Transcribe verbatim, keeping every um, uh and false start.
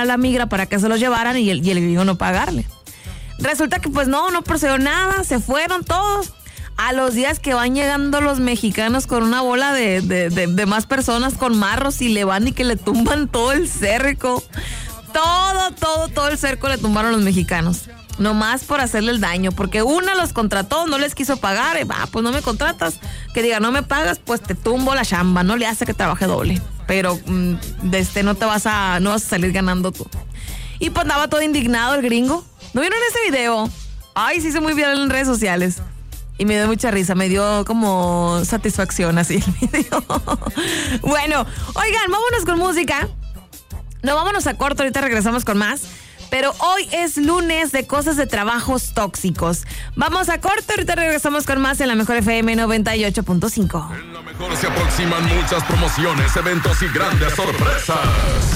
a la migra para que se los llevaran y el, y el gringo no pagarle. Resulta que pues no, no procedió nada, se fueron todos. A los días que van llegando los mexicanos con una bola de, de, de, de más personas con marros y le van y que le tumban todo el cerco. Todo, todo, todo el cerco le tumbaron los mexicanos. Nomás por hacerle el daño, porque una los contrató, no les quiso pagar, y, ah, pues no me contratas, que diga no me pagas, pues te tumbo la chamba, no le hace que trabaje doble, pero mm, de este no te vas a, no vas a salir ganando tú. Y pues andaba todo indignado el gringo. ¿No vieron ese video? Ay, sí, se muy viral en redes sociales. Y me dio mucha risa, me dio como satisfacción así el video. Bueno, oigan, vámonos con música. No, vámonos a corto, ahorita regresamos con más. Pero hoy es lunes de cosas de trabajos tóxicos. Vamos a corto, ahorita regresamos con más en la Mejor F M noventa y ocho punto cinco. En la Mejor se aproximan muchas promociones, eventos y grandes sorpresas.